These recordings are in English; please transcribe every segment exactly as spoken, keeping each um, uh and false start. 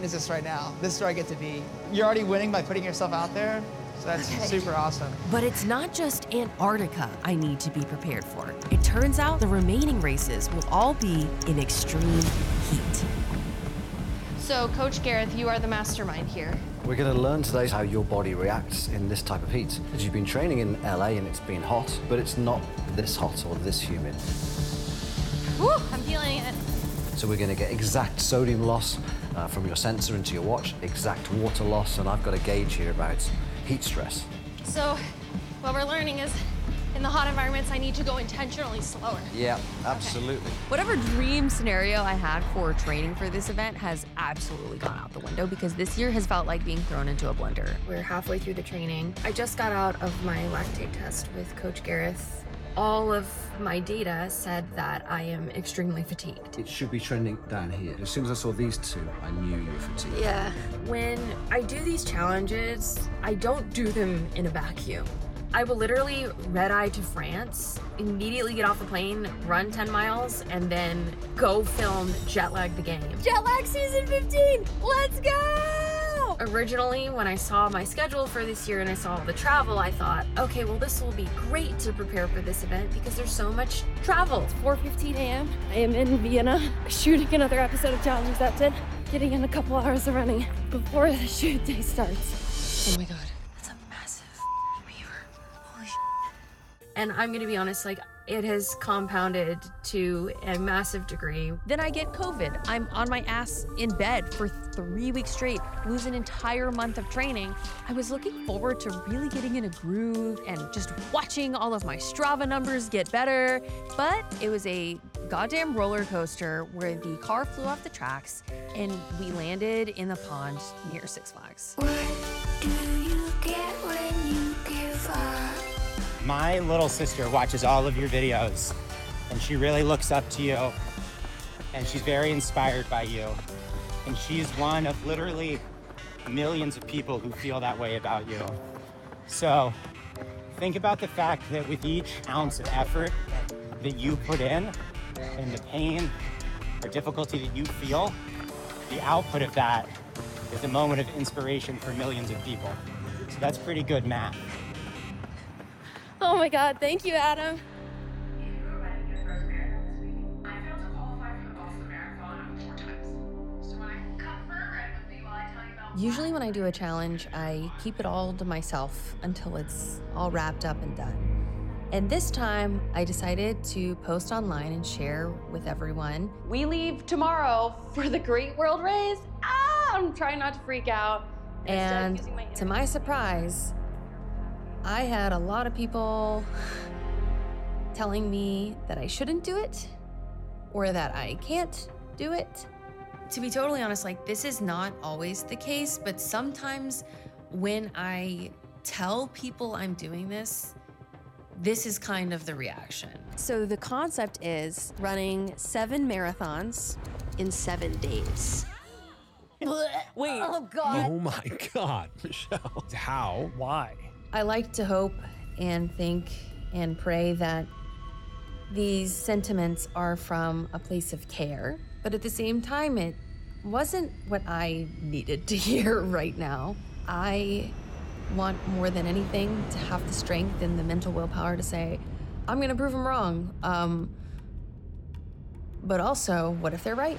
is this right now? This is where I get to be. You're already winning by putting yourself out there, so that's okay. Super awesome. But it's not just Antarctica I need to be prepared for. It turns out the remaining races will all be in extreme heat. So, Coach Gareth, you are the mastermind here. We're going to learn today how your body reacts in this type of heat. As you've been training in L A and it's been hot, but it's not this hot or this humid. Woo, I'm feeling it. So we're going to get exact sodium loss uh, from your sensor into your watch, exact water loss, and I've got a gauge here about heat stress. So what we're learning is in the hot environments, I need to go intentionally slower. Yeah, absolutely. Okay. Whatever dream scenario I had for training for this event has absolutely gone out the window because this year has felt like being thrown into a blender. We're halfway through the training. I just got out of my lactate test with Coach Gareth. All of my data said that I am extremely fatigued. It should be trending down here. As soon as I saw these two, I knew you were fatigued. Yeah. When I do these challenges, I don't do them in a vacuum. I will literally red-eye to France, immediately get off the plane, run ten miles, and then go film Jet Lag the Game. Jet Lag Season fifteen! Let's go! Originally, when I saw my schedule for this year and I saw all the travel, I thought, okay, well, this will be great to prepare for this event because there's so much travel. It's four fifteen a m I am in Vienna, shooting another episode of Challenge Accepted, getting in a couple hours of running before the shoot day starts. Oh my God. And I'm gonna be honest, like, it has compounded to a massive degree. Then I get COVID. I'm on my ass in bed for three weeks straight, lose an entire month of training. I was looking forward to really getting in a groove and just watching all of my Strava numbers get better. But it was a goddamn roller coaster where the car flew off the tracks and we landed in the pond near Six Flags. What do you get when you give up? My little sister watches all of your videos, and she really looks up to you, and she's very inspired by you. And she's one of literally millions of people who feel that way about you. So think about the fact that with each ounce of effort that you put in, and the pain or difficulty that you feel, the output of that is a moment of inspiration for millions of people. So that's pretty good math. Oh my God, thank you, Adam. Usually when I do a challenge, I keep it all to myself until it's all wrapped up and done. And this time, I decided to post online and share with everyone. We leave tomorrow for the Great World Race. Ah, I'm trying not to freak out. And to my surprise, I had a lot of people telling me that I shouldn't do it or that I can't do it. To be totally honest, like, this is not always the case, but sometimes when I tell people I'm doing this, this is kind of the reaction. So the concept is running seven marathons in seven days. Wait. Oh God. Oh my God, Michelle. How? Why? I like to hope and think and pray that these sentiments are from a place of care, but at the same time, it wasn't what I needed to hear right now. I want more than anything to have the strength and the mental willpower to say, I'm gonna prove them wrong. Um, but also, what if they're right?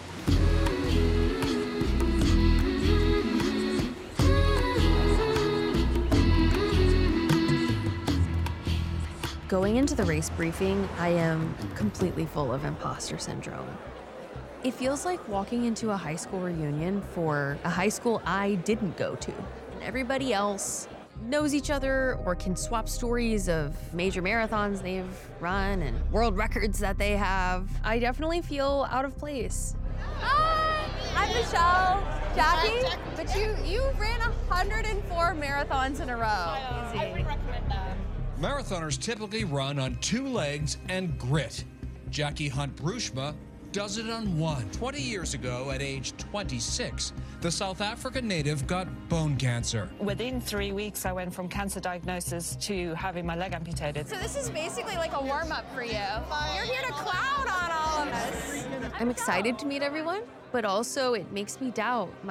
Going into the race briefing, I am completely full of imposter syndrome. It feels like walking into a high school reunion for a high school I didn't go to. And everybody else knows each other or can swap stories of major marathons they've run and world records that they have. I definitely feel out of place. Hi, I'm Michelle, Jackie, but you, you ran one hundred four marathons in a row. I, I would recommend that. Marathoners typically run on two legs and grit. Jackie Hunt-Bruchma does it on one. twenty years ago, at age twenty-six, the South African native got bone cancer. Within three weeks, I went from cancer diagnosis to having my leg amputated. So this is basically like a warm-up for you. You're here to clown on all of us. I'm excited to meet everyone, but also it makes me doubt my